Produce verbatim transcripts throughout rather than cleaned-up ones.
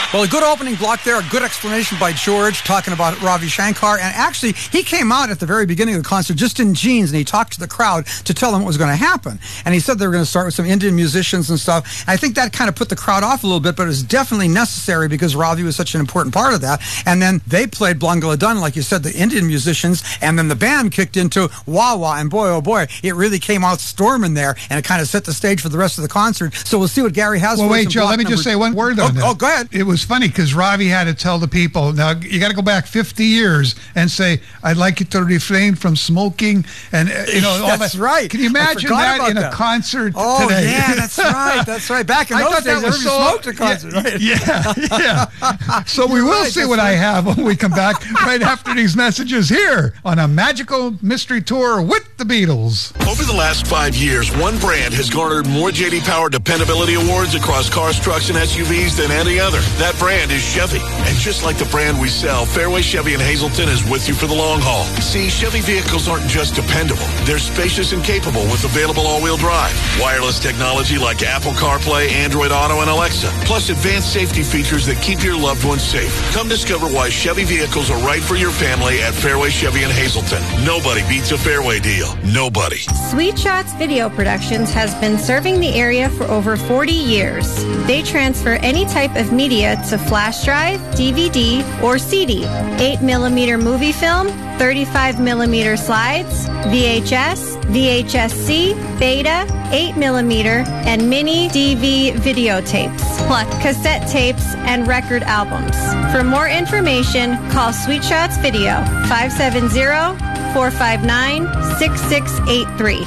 Well, a good opening block there, a good explanation by George talking about Ravi Shankar. And actually, he came out at the very beginning of the concert just in jeans, and he talked to the crowd to tell them what was going to happen. And he said they were going to start with some Indian musicians and stuff. And I think that kind of put the crowd off a little bit, but it was definitely necessary because Ravi was such an important part of that. And then they played Blangala Dun, like you said, the Indian musicians, and then the band kicked into Wah Wah, and boy, oh boy, it really came out storming there, and it kind of set the stage for the rest of the concert. So we'll see what Gary has well, for us. Well, wait, in Joe, block let me number... just say one word oh, on that. Oh, go ahead. It was funny because Ravi had to tell the people, now you got to go back fifty years and say, I'd like you to refrain from smoking, and uh, you know, all that's that. right. Can you imagine that in that. a concert oh, today? yeah, that's right. That's right. Back in I those days, that was everybody so, smoked a concert, yeah, right? Yeah, yeah. So we will right, see what right. I have when we come back right after these messages here on a magical mystery tour with the Beatles. Over the last five years, one brand has garnered more J D Power dependability awards across cars, trucks, and S U Vs than any other. That brand is Chevy. And just like the brand we sell, Fairway Chevy in Hazleton is with you for the long haul. See, Chevy vehicles aren't just dependable. They're spacious and capable with available all-wheel drive, wireless technology like Apple CarPlay, Android Auto, and Alexa, plus advanced safety features that keep your loved ones safe. Come discover why Chevy vehicles are right for your family at Fairway Chevy in Hazleton. Nobody beats a Fairway deal. Nobody. Sweet Shots Video Productions has been serving the area for over forty years. They transfer any type of media to flash drive, D V D, or C D, eight millimeter movie film, thirty-five millimeter slides, V H S, V H S C, Beta, eight millimeter, and mini D V videotapes, plus cassette tapes and record albums. For more information, call Sweet Shots Video, five seven zero, four five nine, six six eight three.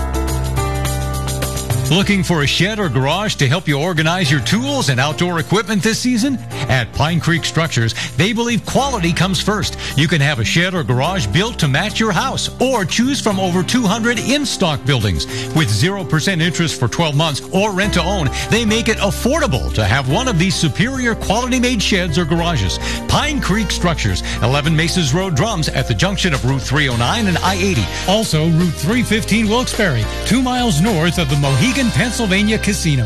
Looking for a shed or garage to help you organize your tools and outdoor equipment this season? At Pine Creek Structures, they believe quality comes first. You can have a shed or garage built to match your house or choose from over two hundred in-stock buildings. With zero percent interest for twelve months or rent to own, they make it affordable to have one of these superior quality-made sheds or garages. Pine Creek Structures, eleven Maces Road, Drums, at the junction of Route three oh nine and I eighty. Also, Route three fifteen Wilkes-Barre, two miles north of the Mohegan, Pennsylvania Casino.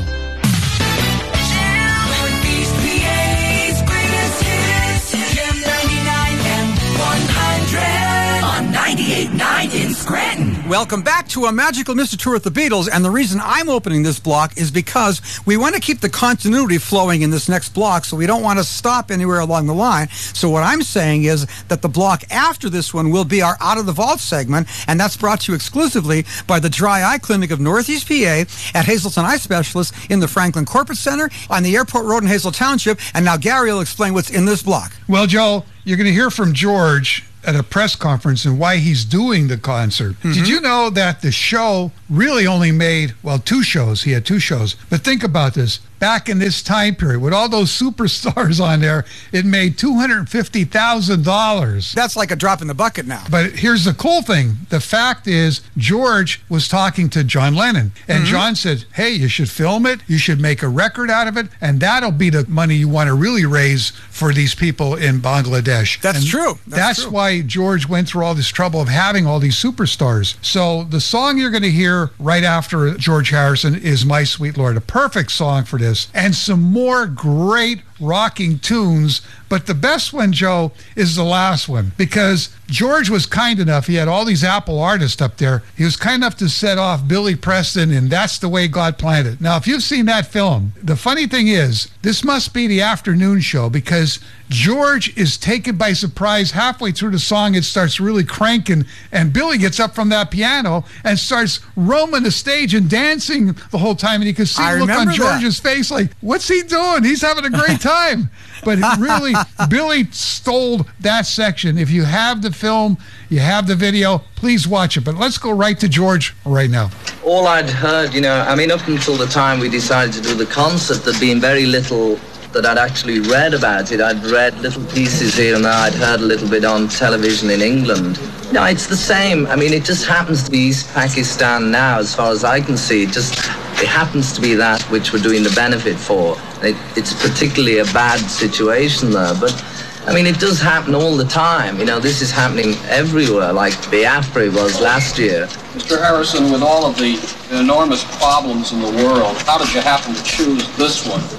ninety-eight point nine in Scranton. Welcome back to a Magical Mystery Tour with the Beatles, and the reason I'm opening this block is because we want to keep the continuity flowing in this next block, so we don't want to stop anywhere along the line. So what I'm saying is that the block after this one will be our Out of the Vault segment, and that's brought to you exclusively by the Dry Eye Clinic of Northeast P A at Hazleton Eye Specialists in the Franklin Corporate Center on the Airport Road in Hazel Township. And now Gary will explain what's in this block. Well, Joe, you're going to hear from George at a press conference and why he's doing the concert. Mm-hmm. Did you know that the show really only made, well, two shows. He had two shows. But think about this. Back in this time period, with all those superstars on there, it made two hundred fifty thousand dollars. That's like a drop in the bucket now. But here's the cool thing. The fact is, George was talking to John Lennon, and mm-hmm. John said, hey, you should film it, you should make a record out of it, and that'll be the money you want to really raise for these people in Bangladesh. That's and true. That's, that's true. why George went through all this trouble of having all these superstars. So the song you're going to hear right after George Harrison is My Sweet Lord, a perfect song for this. And some more great rocking tunes, but the best one, Joe, is the last one, because George was kind enough, he had all these Apple artists up there, he was kind enough to set off Billy Preston and That's the Way God Planned It. Now, if you've seen that film, the funny thing is, this must be the afternoon show, because George is taken by surprise. Halfway through the song, it starts really cranking, and Billy gets up from that piano and starts roaming the stage and dancing the whole time, and you can see I the look on remember George's that. face like, what's he doing? He's having a great time. But really, Billy stole that section. If you have the film, you have the video, please watch it. But let's go right to George right now. All I'd heard, you know, I mean, up until the time we decided to do the concert, there'd been very little that I'd actually read about it. I'd read little pieces here and there. I'd heard a little bit on television in England. No, it's the same. I mean, it just happens to be East Pakistan now, as far as I can see. It just, it happens to be that which we're doing the benefit for. It, it's particularly a bad situation there, but I mean, it does happen all the time. You know, this is happening everywhere, like Biafra was last year. Mister Harrison, with all of the enormous problems in the world, how did you happen to choose this one?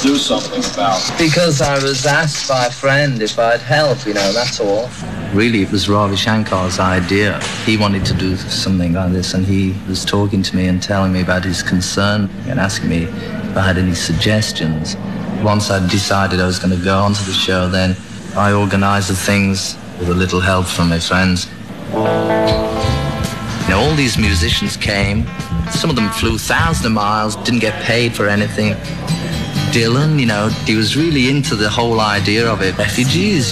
do something about? Because I was asked by a friend if I'd help, you know, that's all. Really, it was Ravi Shankar's idea. He wanted to do something like this, and he was talking to me and telling me about his concern and asking me if I had any suggestions. Once I decided I was going to go onto the show, then I organized the things with a little help from my friends. You know, all these musicians came. Some of them flew thousands of miles, didn't get paid for anything. Dylan, you know, he was really into the whole idea of it. Refugees.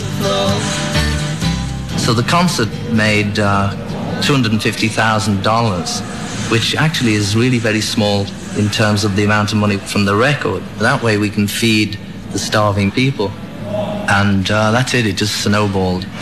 So the concert made uh, two hundred fifty thousand dollars, which actually is really very small in terms of the amount of money from the record. That way we can feed the starving people. And uh, that's it, it just snowballed.